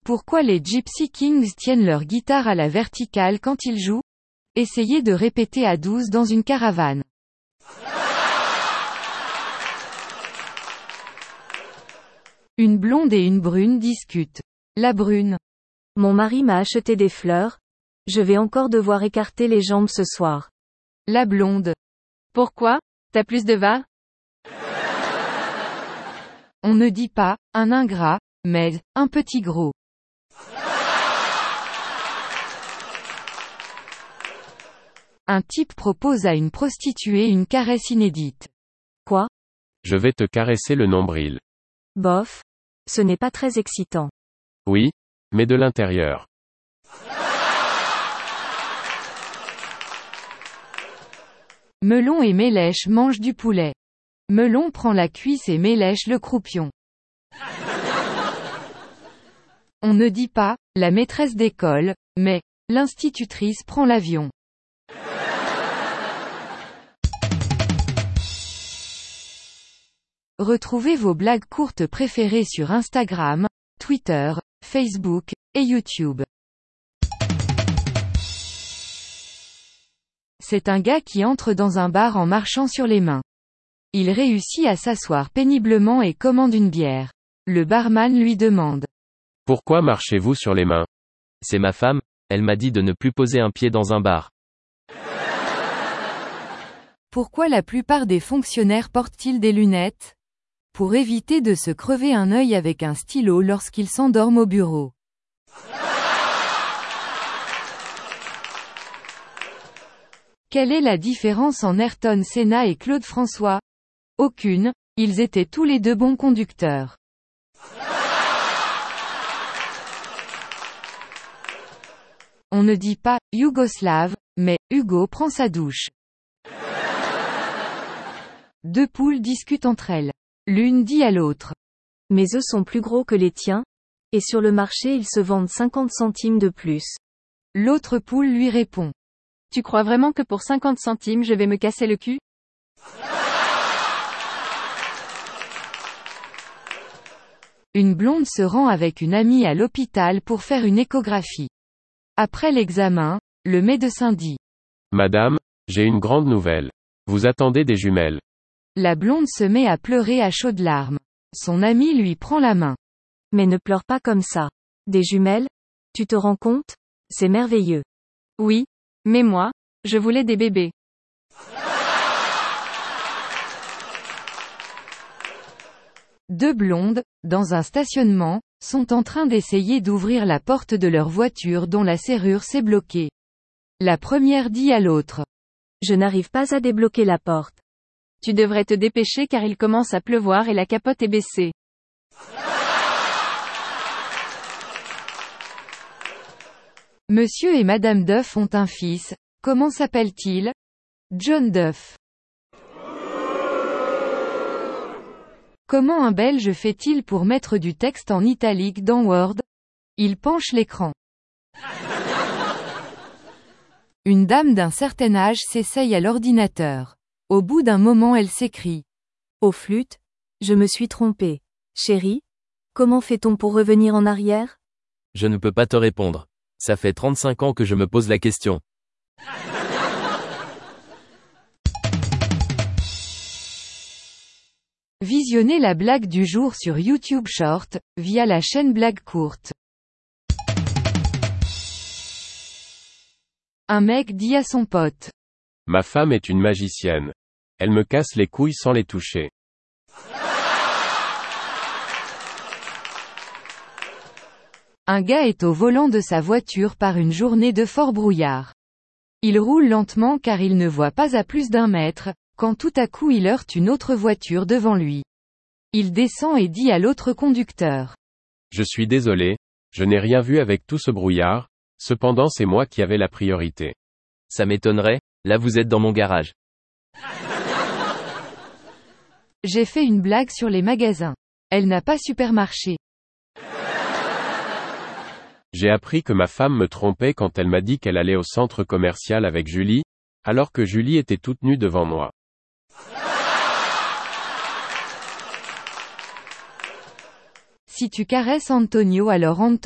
Pourquoi les Gypsy Kings tiennent leur guitare à la verticale quand ils jouent? Essayez de répéter à 12 dans une caravane. Une blonde et une brune discutent. La brune. Mon mari m'a acheté des fleurs. Je vais encore devoir écarter les jambes ce soir. La blonde. Pourquoi? T'as plus de va? On ne dit pas, un ingrat, mais, un petit gros. Un type propose à une prostituée une caresse inédite. Quoi? Je vais te caresser le nombril. Bof. Ce n'est pas très excitant. Oui, mais de l'intérieur. Melon et Mélèche mangent du poulet. Melon prend la cuisse et Mélèche le croupion. On ne dit pas, la maîtresse d'école, mais, l'institutrice prend l'avion. Retrouvez vos blagues courtes préférées sur Instagram, Twitter, Facebook, et YouTube. C'est un gars qui entre dans un bar en marchant sur les mains. Il réussit à s'asseoir péniblement et commande une bière. Le barman lui demande. Pourquoi marchez-vous sur les mains? C'est ma femme, elle m'a dit de ne plus poser un pied dans un bar. Pourquoi la plupart des fonctionnaires portent-ils des lunettes? Pour éviter de se crever un œil avec un stylo lorsqu'ils s'endorment au bureau. Quelle est la différence en Ayrton Senna et Claude François? Aucune, ils étaient tous les deux bons conducteurs. On ne dit pas « yougoslave », mais « Hugo prend sa douche ». Deux poules discutent entre elles. L'une dit à l'autre. Mes œufs sont plus gros que les tiens, et sur le marché ils se vendent 50 centimes de plus. L'autre poule lui répond. Tu crois vraiment que pour 50 centimes je vais me casser le cul? Une blonde se rend avec une amie à l'hôpital pour faire une échographie. Après l'examen, le médecin dit. Madame, j'ai une grande nouvelle. Vous attendez des jumelles. La blonde se met à pleurer à chaudes larmes. Son ami lui prend la main. Mais ne pleure pas comme ça. Des jumelles? Tu te rends compte? C'est merveilleux. Oui, mais moi, je voulais des bébés. Deux blondes, dans un stationnement, sont en train d'essayer d'ouvrir la porte de leur voiture dont la serrure s'est bloquée. La première dit à l'autre. Je n'arrive pas à débloquer la porte. Tu devrais te dépêcher car il commence à pleuvoir et la capote est baissée. Monsieur et Madame Duff ont un fils, comment s'appelle-t-il? John Duff. Comment un Belge fait-il pour mettre du texte en italique dans Word? Il penche l'écran. Une dame d'un certain âge s'essaye à l'ordinateur. Au bout d'un moment elle s'écrie. Au flûte, je me suis trompée. Chérie, comment fait-on pour revenir en arrière? Je ne peux pas te répondre. Ça fait 35 ans que je me pose la question. Visionnez la blague du jour sur YouTube Short, via la chaîne Blague Courte. Un mec dit à son pote. Ma femme est une magicienne. Elle me casse les couilles sans les toucher. Un gars est au volant de sa voiture par une journée de fort brouillard. Il roule lentement car il ne voit pas à plus d'1 mètre, quand tout à coup il heurte une autre voiture devant lui. Il descend et dit à l'autre conducteur. Je suis désolé, je n'ai rien vu avec tout ce brouillard, cependant c'est moi qui avais la priorité. Ça m'étonnerait, là vous êtes dans mon garage. J'ai fait une blague sur les magasins. Elle n'a pas super marché. J'ai appris que ma femme me trompait quand elle m'a dit qu'elle allait au centre commercial avec Julie, alors que Julie était toute nue devant moi. Si tu caresses Antonio alors Antonio